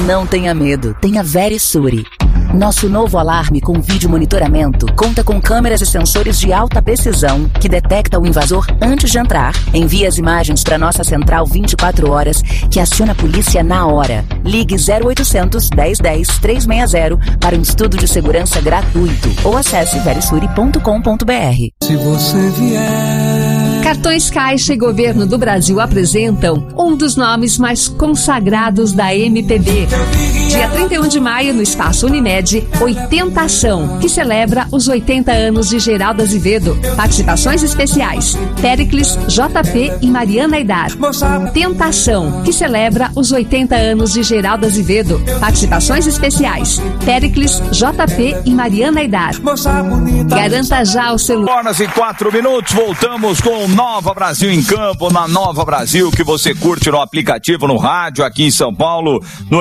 Não tenha medo, tenha Verisure. Nosso novo alarme com vídeo monitoramento conta com câmeras e sensores de alta precisão que detecta o invasor antes de entrar, envia as imagens para nossa central 24 horas, que aciona a polícia na hora. Ligue 0800 1010 360 para um estudo de segurança gratuito ou acesse verisure.com.br. Se você vier... Cartões Caixa e Governo do Brasil apresentam um dos nomes mais consagrados da MPB. Dia 31 de maio, no Espaço Unimed, 80 Ação, que celebra os 80 anos de Geraldo Azevedo. Participações especiais: Péricles, JP e Mariana Aidar. Tentação, que celebra os 80 anos de Geraldo Azevedo. Participações especiais: Péricles, JP e Mariana Aidar. Garanta já o celular. Horas e 4 minutos, voltamos com Nova Brasil em Campo, na Nova Brasil, que você curte no aplicativo, no rádio, aqui em São Paulo, no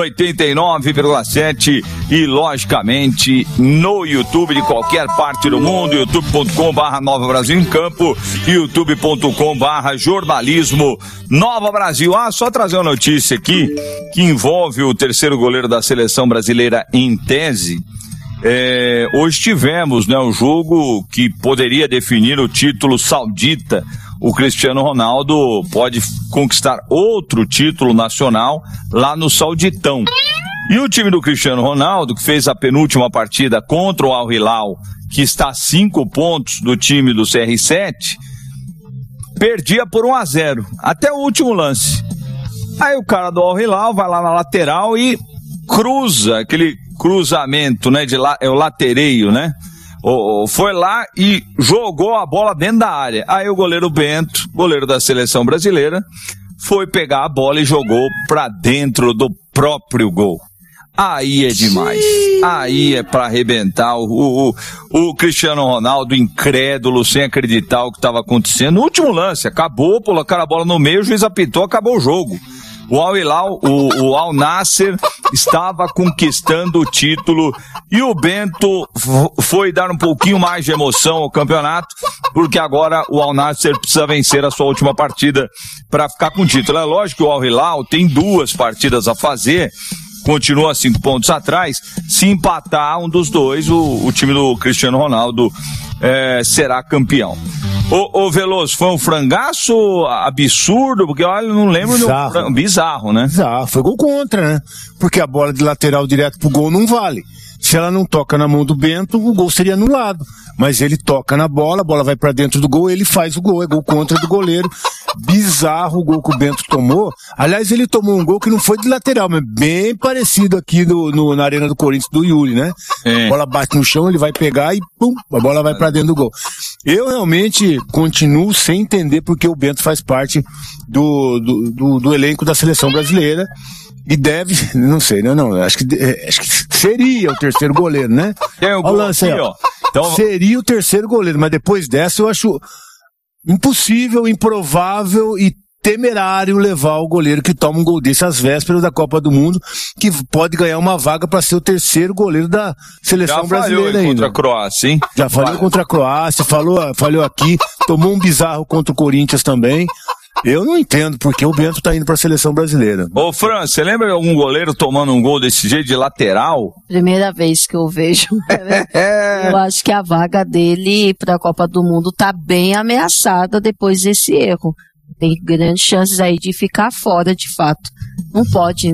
89,7 e, logicamente, no YouTube de qualquer parte do mundo, youtube.com/Nova Brasil em Campo, youtube.com/jornalismo Nova Brasil. Só trazer uma notícia aqui que envolve o terceiro goleiro da seleção brasileira em tese. Hoje tivemos, o jogo que poderia definir o título saudita. O Cristiano Ronaldo pode conquistar outro título nacional lá no Sauditão. E o time do Cristiano Ronaldo, que fez a penúltima partida contra o Al Hilal, que está a 5 pontos do time do CR7, perdia por 1-0, até o último lance. Aí o cara do Al Hilal vai lá na lateral e cruza, aquele cruzamento, é o latereio, foi lá e jogou a bola dentro da área. Aí o goleiro Bento, goleiro da seleção brasileira, foi pegar a bola e jogou pra dentro do próprio gol. Aí é demais. Aí é pra arrebentar. O Cristiano Ronaldo, incrédulo, sem acreditar o que estava acontecendo. No último lance, acabou, colocaram a bola no meio, o juiz apitou, acabou o jogo. O Al Hilal, o Al Nassr estava conquistando o título e o Bento foi dar um pouquinho mais de emoção ao campeonato, porque agora o Al Nassr precisa vencer a sua última partida para ficar com o título. É lógico que o Al Hilal tem 2 partidas a fazer, continua 5 pontos atrás. Se empatar um dos dois, o time do Cristiano Ronaldo será campeão. Ô Veloso, foi um frangaço absurdo, porque olha, eu não lembro. Bizarro, né? Bizarro, foi gol contra, né? Porque a bola de lateral direto pro gol não vale. Se ela não toca na mão do Bento, o gol seria anulado. Mas ele toca na bola, a bola vai pra dentro do gol, ele faz o gol, é gol contra do goleiro. Bizarro o gol que o Bento tomou. Aliás, ele tomou um gol que não foi de lateral, mas bem parecido aqui na Arena do Corinthians, do Yuri, né? A bola bate no chão, ele vai pegar e pum, a bola vai pra dentro do gol. Eu realmente continuo sem entender porque o Bento faz parte do elenco da seleção brasileira e deve, não sei, não, acho que seria o terceiro goleiro, né? Olha o lance aí, ó. Então... Seria o terceiro goleiro, mas depois dessa eu acho impossível, improvável e temerário levar o goleiro que toma um gol desse às vésperas da Copa do Mundo, que pode ganhar uma vaga para ser o terceiro goleiro da seleção brasileira ainda. Contra a Croácia, hein? Já falhou contra a Croácia, falhou aqui, tomou um bizarro contra o Corinthians também. Eu não entendo porque o Bento tá indo pra seleção brasileira. Ô Fran, você lembra de algum goleiro tomando um gol desse jeito de lateral? Primeira vez que eu vejo. Eu acho que a vaga dele pra Copa do Mundo tá bem ameaçada depois desse erro. Tem grandes chances aí de ficar fora, de fato. Não pode